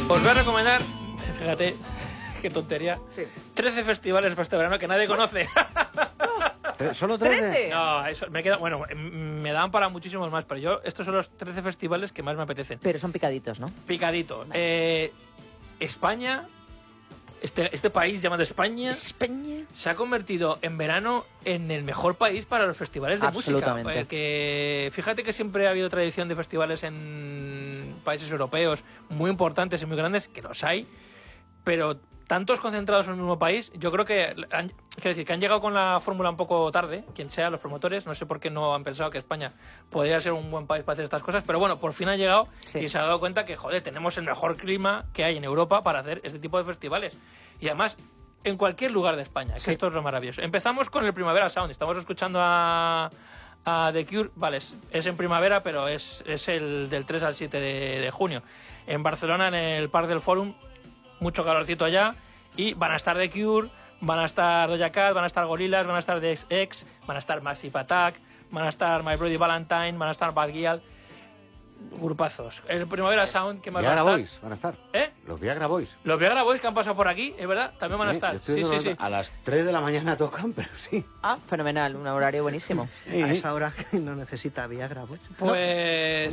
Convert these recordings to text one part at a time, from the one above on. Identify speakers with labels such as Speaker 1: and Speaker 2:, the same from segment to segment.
Speaker 1: Os voy a recomendar, fíjate, qué tontería, 13 festivales para este verano que nadie conoce.
Speaker 2: ¿Solo 13?
Speaker 1: No, eso me queda, bueno, me dan para muchísimos más, pero estos son los 13 festivales que más me apetecen.
Speaker 3: Pero son picaditos, ¿no?
Speaker 1: Picadito. España, este país llamado España, se ha convertido en verano en el mejor país para los festivales de música. Porque fíjate que siempre ha habido tradición de festivales en países europeos muy importantes y muy grandes, que los hay, pero tantos concentrados en un mismo país, yo creo que han llegado con la fórmula un poco tarde, quien sea, los promotores, no sé por qué no han pensado que España podría ser un buen país para hacer estas cosas, pero bueno, por fin han llegado y se ha dado cuenta que, joder, tenemos el mejor clima que hay en Europa para hacer este tipo de festivales. Y además, en cualquier lugar de España, que esto es lo maravilloso. Empezamos con el Primavera Sound, estamos escuchando a The Cure, vale, es en primavera, pero es el del 3 al 7 de junio. En Barcelona, en el Parc del Fòrum, mucho calorcito allá, y van a estar The Cure, van a estar Doja Cat, van a estar Gorillaz, van a estar The XX, van a estar Massive Attack, van a estar My Bloody Valentine, van a estar Bad Gyal, grupazos. El Primavera Sound, que más
Speaker 2: Viagra
Speaker 1: va a estar.
Speaker 2: Boys van a estar.
Speaker 1: ¿Eh?
Speaker 2: Los Viagra Boys.
Speaker 1: Los Viagra Boys que han pasado por aquí, es verdad, también van a estar. Sí.
Speaker 2: A las 3 de la mañana tocan, pero sí.
Speaker 3: Ah, fenomenal, un horario buenísimo.
Speaker 4: A esa hora que no necesita Viagra,
Speaker 1: pues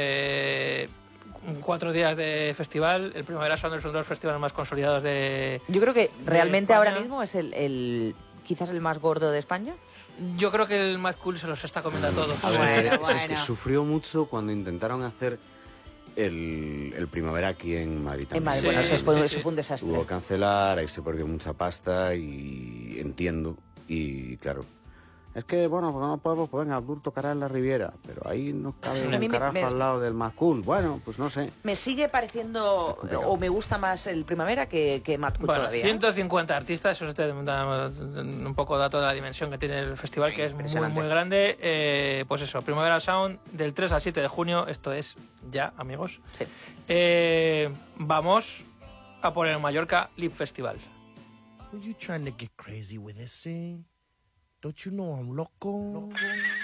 Speaker 1: 4 días de festival. El Primavera Sound es uno de los festivales más consolidados de...
Speaker 3: Yo creo que realmente
Speaker 1: España.
Speaker 3: ahora mismo es quizás el más gordo de España.
Speaker 1: Yo creo que el Mad Cool se los está comiendo a todos.
Speaker 2: A ver,
Speaker 3: Bueno.
Speaker 2: es que sufrió mucho cuando intentaron hacer el Primavera aquí en Madrid también.
Speaker 3: En Madrid, bueno, eso fue un desastre.
Speaker 2: Tuvo que cancelar, ahí se perdió mucha pasta y entiendo. Y claro, es que, bueno, pues no podemos, pues venga, Abdul tocará en la Riviera, pero ahí nos cabe
Speaker 3: A mí
Speaker 2: un carajo al lado del Mad Cool. Bueno, pues no sé.
Speaker 3: Me sigue pareciendo, o me gusta más el Primavera que Mad Cool
Speaker 1: Bueno,
Speaker 3: todavía.
Speaker 1: 150 artistas, eso te da un poco dato de la dimensión que tiene el festival, que es muy grande. Pues eso, Primavera Sound del 3 al 7 de junio, esto es ya, amigos.
Speaker 3: Sí.
Speaker 1: Vamos a poner en Mallorca Lip Festival.
Speaker 5: Are you trying to get crazy with this thing? Don't you know I'm loco?